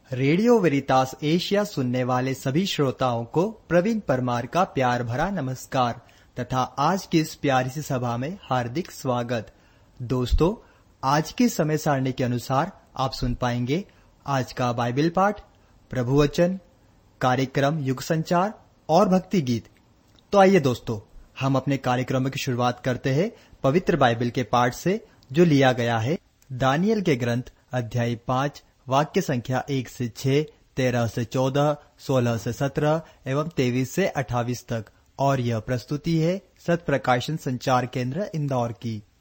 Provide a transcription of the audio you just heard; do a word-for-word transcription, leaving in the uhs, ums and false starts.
Radio वेरितास Asia सुनने वाले सभी श्रोताओं को प्रवीण परमार का प्यार भरा नमस्कार तथा आज की इस प्यारी सी सभा में हार्दिक स्वागत। दोस्तों, आज की समय सारणी के अनुसार आप सुन पाएंगे आज का बाइबल पाठ, प्रभु वचन, कार्यक्रम युग संचार और भक्ति गीत। तो आइए दोस्तों, हम अपने कार्यक्रम की शुरुआत करते हैं पवित्र बाइबल के पाठ से, जो लिया गया है दानियल के ग्रंथ अध्याय पाँच, वाक्य संख्या एक से छह, तेरह से चौदह, सोलह से सत्रह एवं तेईस से अट्ठाईस तक। और यह प्रस्तुति है सत प्रकाशन संचार केंद्र इंदौर की।